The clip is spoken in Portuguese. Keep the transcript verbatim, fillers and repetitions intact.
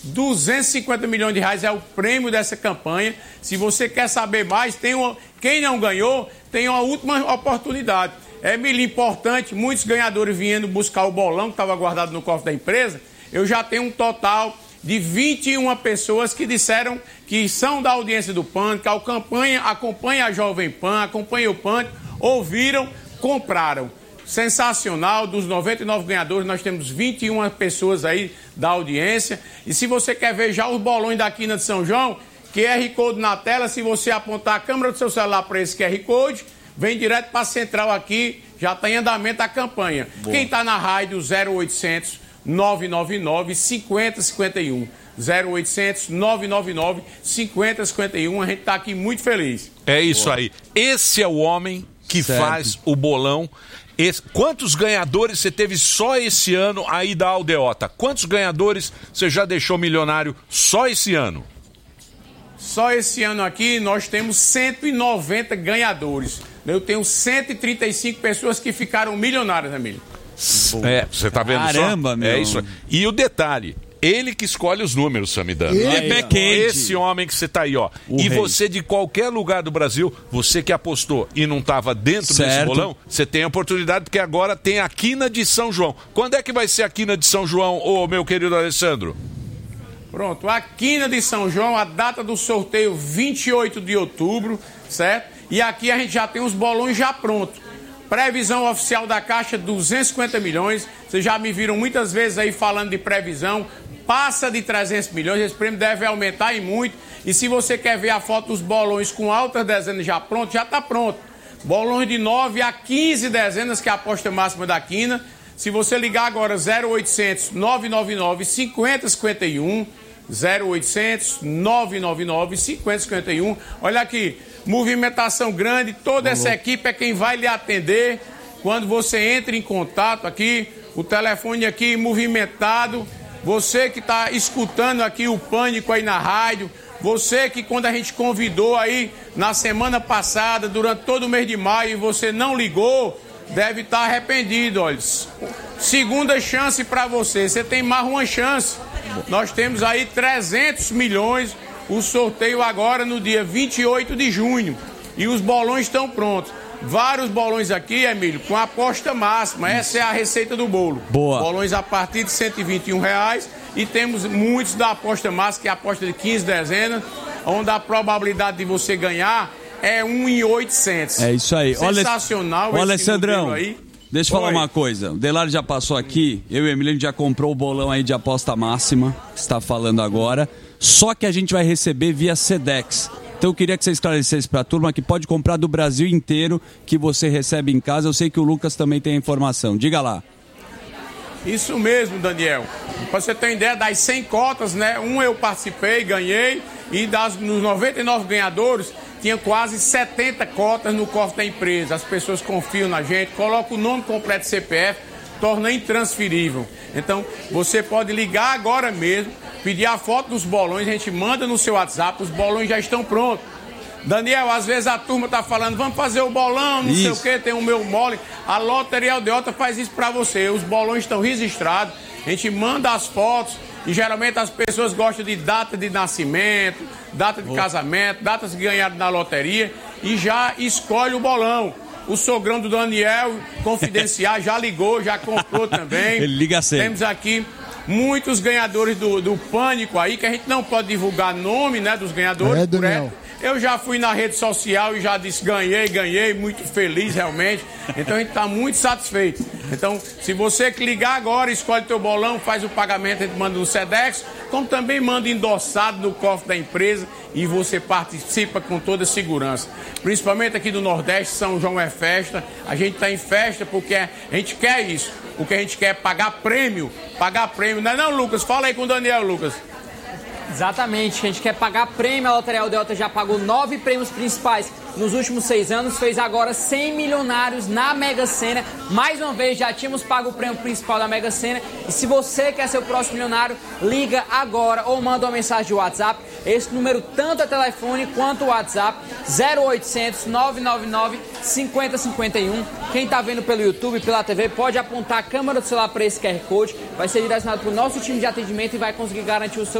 duzentos e cinquenta milhões de reais é o prêmio dessa campanha. Se você quer saber mais, tem uma... quem não ganhou, tem uma última oportunidade. É, Emílio, importante, muitos ganhadores vindo buscar o bolão que estava guardado no cofre da empresa. Eu já tenho um total de vinte e uma pessoas que disseram que são da audiência do Pânico, acompanham, acompanham a Jovem Pan, acompanham o Pânico, ouviram, compraram. Sensacional, dos noventa e nove ganhadores, nós temos vinte e uma pessoas aí da audiência. E se você quer ver já os bolões da Quina de São João, Q R Code na tela, se você apontar a câmera do seu celular para esse Q R Code, vem direto para a central aqui, já está em andamento a campanha. Boa. Quem está na rádio, zero oitocentos, nove nove nove, cinco zero cinco um. zero oitocentos, nove nove nove, cinco zero cinco um. A gente está aqui muito feliz. É isso Boa. Aí. Esse é o homem que certo. Faz o bolão. Esse, quantos ganhadores você teve só esse ano aí da Aldeota? Quantos ganhadores você já deixou milionário só esse ano? Só esse ano aqui nós temos cento e noventa ganhadores. Eu tenho cento e trinta e cinco pessoas que ficaram milionárias, Emílio. É, você tá vendo só? Caramba, meu. É isso. E o detalhe, ele que escolhe os números, Samidana. Ele é pé quente. Esse homem que você tá aí, ó. O e rei. Você de qualquer lugar do Brasil, você que apostou e não tava dentro certo. Desse bolão, você tem a oportunidade, porque agora tem a Quina de São João. Quando é que vai ser a Quina de São João, ô meu querido Alessandro? Pronto, a Quina de São João, a data do sorteio vinte e oito de outubro, certo? E aqui a gente já tem os bolões já prontos. Previsão oficial da Caixa, duzentos e cinquenta milhões. Vocês já me viram muitas vezes aí falando de previsão. Passa de trezentos milhões, esse prêmio deve aumentar e muito. E se você quer ver a foto dos bolões com altas dezenas já pronto, já está pronto. Bolões de nove a quinze dezenas, que é a aposta máxima da Quina. Se você ligar agora, zero oitocentos, nove nove nove, cinco zero cinco um, zero oitocentos, nove nove nove, cinco zero cinco um. Olha aqui, movimentação grande, toda essa equipe é quem vai lhe atender quando você entra em contato aqui, o telefone aqui movimentado, você que está escutando aqui o Pânico aí na rádio, você que quando a gente convidou aí na semana passada, durante todo o mês de maio, e você não ligou, deve estar arrependido, olha. Segunda chance para você, você tem mais uma chance. Nós temos aí trezentos milhões, o sorteio agora no dia vinte e oito de junho. E os bolões estão prontos. Vários bolões aqui, Emílio, com aposta máxima. Essa é a receita do bolo. Boa. Bolões a partir de cento e vinte e um reais. E temos muitos da aposta máxima, que é a aposta de quinze dezenas, onde a probabilidade de você ganhar é um em oitocentos. É isso aí. Sensacional. Olha, Alessandrão, aí. Deixa eu falar uma coisa. O Delário já passou aqui, eu e o Emílio já comprou o bolão aí de aposta máxima, que está falando agora. Só que a gente vai receber via Sedex. Então eu queria que você esclarecesse para a turma que pode comprar do Brasil inteiro, que você recebe em casa. Eu sei que o Lucas também tem a informação. Diga lá. Isso mesmo, Daniel. Para você ter ideia, das cem cotas, né? Um eu participei, ganhei. E das, nos noventa e nove ganhadores, tinha quase setenta cotas no cofre da empresa. As pessoas confiam na gente, colocam o nome completo do C P F, torna intransferível. Então, você pode ligar agora mesmo, pedir a foto dos bolões, a gente manda no seu WhatsApp, os bolões já estão prontos. Daniel, às vezes a turma tá falando, vamos fazer o bolão, não isso. sei o que, tem o meu mole. A Loteria Aldeota faz isso para você. Os bolões estão registrados, a gente manda as fotos. E geralmente as pessoas gostam de data de nascimento, data de oh. casamento, datas que ganharam na loteria e já escolhe o bolão. O sogrão do Daniel, confidencial, já ligou, já comprou também. Ele liga sempre. Temos aqui muitos ganhadores do, do Pânico aí, que a gente não pode divulgar nome, né, dos ganhadores. É, Daniel. Eu já fui na rede social e já disse ganhei, ganhei, muito feliz realmente. Então a gente está muito satisfeito. Então, se você que ligar agora, escolhe teu bolão, faz o pagamento, a gente manda no Sedex, como também manda endossado no cofre da empresa e você participa com toda segurança. Principalmente aqui do Nordeste, São João é festa, a gente está em festa porque a gente quer isso. O que a gente quer é pagar prêmio, pagar prêmio. Não é não, Lucas? Fala aí com o Daniel, Lucas. Exatamente, a gente quer pagar prêmio, a Loteria Aldeota já pagou nove prêmios principais nos últimos seis anos, fez agora cem milionários na Mega Sena. Mais uma vez, já tínhamos pago o prêmio principal da Mega Sena. E se você quer ser o próximo milionário, liga agora ou manda uma mensagem de WhatsApp. Esse número tanto é telefone quanto o WhatsApp, zero oitocentos, nove nove nove, cinco zero cinco um. Quem está vendo pelo YouTube, pela T V, pode apontar a câmera do celular para esse Q R Code. Vai ser direcionado para o nosso time de atendimento e vai conseguir garantir o seu